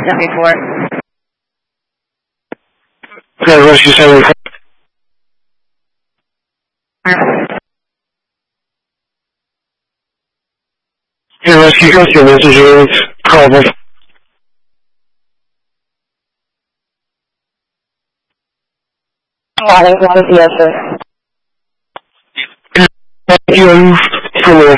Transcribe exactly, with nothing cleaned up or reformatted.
seven four. Okay, Rescue seven four. Hey, Rescue, got your message. Call me. Morning, one yes, sir. Thank you for the